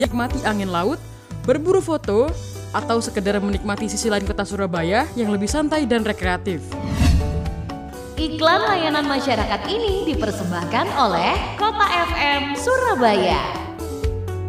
Menikmati angin laut, berburu foto, atau sekedar menikmati sisi lain kota Surabaya yang lebih santai dan rekreatif. Iklan layanan masyarakat ini dipersembahkan oleh Kota FM Surabaya.